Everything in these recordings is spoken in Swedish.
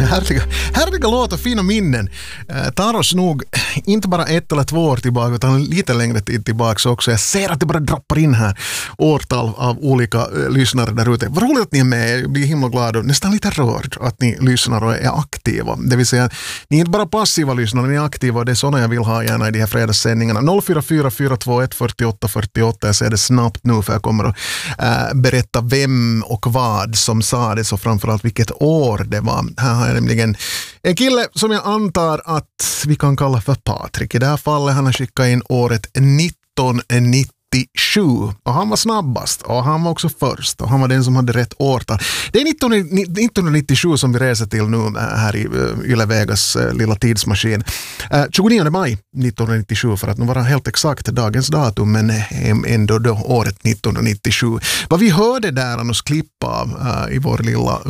Härliga låtar, fina minnen. Tar oss nog inte bara 1 eller 2 år tillbaka utan lite längre tid tillbaka också. Jag ser att det bara droppar in här årtal av olika lyssnare där ute. Vad roligt att ni är med. Jag blir himla glad och nästan lite rörd att ni lyssnar och är aktiva. Det vill säga, ni är inte bara passiva lyssnare, ni är aktiva och det är sådana jag vill ha gärna i de här fredagssändningarna. 044 421 48 48. Jag säger det snabbt nu för jag kommer att berätta vem och vad som sa det, så framförallt vilket år det var. Här har jag nämligen en kille som jag antar att vi kan kalla för Patrik. I det här fallet han har skickat in året 1997 och han var snabbast och han var också först och han var den som hade rätt årtal. Det är 1997 som vi reser till nu här i Yle Vegas lilla tidsmaskin. 29 maj 1997 för att nu vara helt exakt dagens datum, men ändå då året 1997. Vad vi hörde där annars klippa av i vårt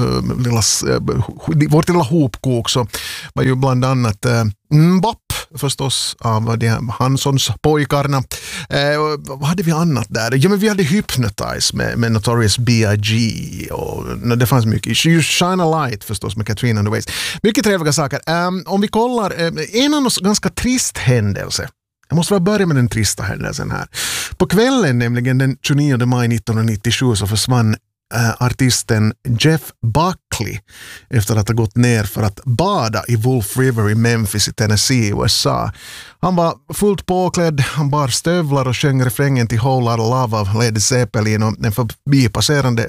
lilla hopkok så var ju bland annat Bop förstås av de här Hanssons pojkarna. Vad hade vi annat där? Ja, men vi hade Hypnotize med Notorious B.I.G. och det fanns mycket. Shine a Light förstås med Katrina and the Waves. Mycket trevliga saker. Om vi kollar, en av oss ganska trist händelse. Jag måste börja med den trista händelsen här. På kvällen, nämligen den 29 maj 1997, så försvann artisten Jeff Buckley efter att ha gått ner för att bada i Wolf River i Memphis i Tennessee, USA. Han var fullt påklädd, han bar stövlar och sjöng refrängen till Whole Lotta Love av Led Zeppelin och en förbipasserande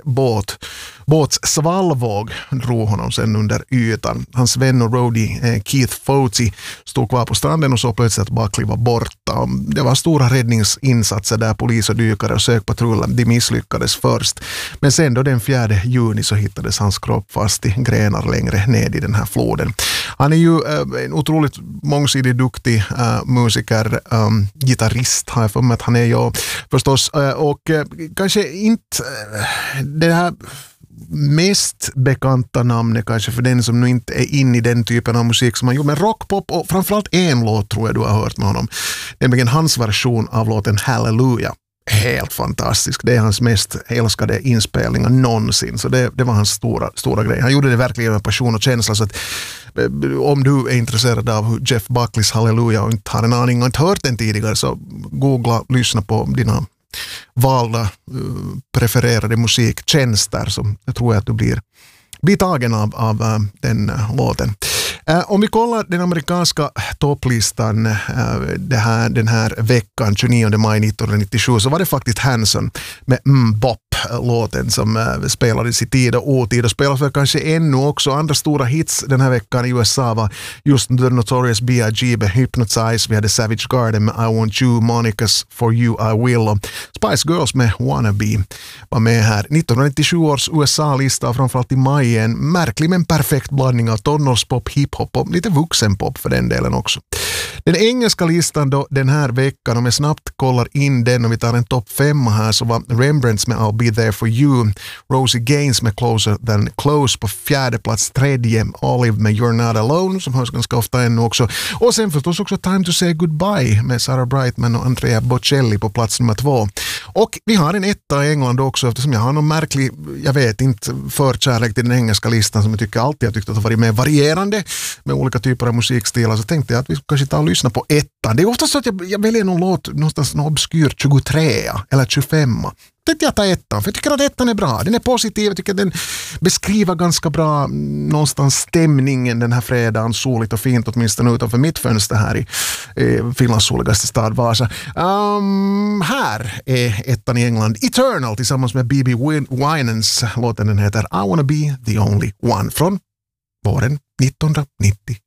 båts svallvåg drog honom sen under ytan. Hans vän och roadie Keith Foci stod kvar på stranden och så plötsligt att Buckley var borta. Det var stora räddningsinsatser där polis och dykare och sökpatrullen, de misslyckades först. Men sen då den 4 juni så hittades hans kropp fast i grenar längre ned i den här floden. Han är ju en otroligt mångsidig, duktig musiker, gitarrist har jag för mig att han är ju förstås, och kanske inte det här mest bekanta namnet kanske för den som nu inte är inne i den typen av musik som han gjorde med rockpop, och framförallt en låt tror jag du har hört med honom, nämligen hans version av låten Hallelujah. Helt fantastisk. Det är hans mest älskade inspelningar någonsin. Så det var hans stora grej. Han gjorde det verkligen med passion och känsla. Så att, om du är intresserad av hur Jeff Buckleys Hallelujah och inte har en aning och inte hört den tidigare, så googla, lyssna på dina valda prefererade musiktjänster, så jag tror att du blir tagen av den låten. Om vi kollar den amerikanska topplistan den här veckan 29 maj 1997, så var det faktiskt Hanson med Bop-låten som spelades i tid och otid och spelas för kanske ännu också. Andra stora hits den här veckan i USA var just The Notorious B.I.G. med Hypnotize, vi hade Savage Garden med I Want You, Monica's For You I Will och Spice Girls med Wannabe var med här. 1997 års USA-lista, framförallt i maj, en märklig men perfekt blandning av tonårspop, hiphop och lite vuxenpop för den delen också. Den engelska listan då den här veckan, om jag snabbt kollar in den och vi tar en topp 5 här, så var Rembrandts med I'll Be There For You, Rosie Gaines med Closer Than Close på 4:e plats, 3:e Olive med You're Not Alone som hörs ganska ofta ännu också, och sen förstås också Time To Say Goodbye med Sarah Brightman och Andrea Bocelli på plats nummer 2. Och vi har en etta i England också, eftersom jag har någon märklig, jag vet inte, förkärlek till den engelska listan som jag tyckte att det varit mer varierande med olika typer av musikstilar, så tänkte jag att vi kanske tar och lyssna på ettan. Det är ofta så att jag väljer någon låt någonstans någon obskyr 23 eller 25. Tänkte jag ta ettan, för jag tycker att ettan är bra. Den är positiv, jag tycker att den beskriver ganska bra någonstans stämningen den här fredagen, soligt och fint åtminstone utanför mitt fönster här i Finlands soligaste stad Vasa. Här är ettan i England, Eternal tillsammans med B.B. Winans. Låten den heter I Wanna Be The Only One från våren 1997.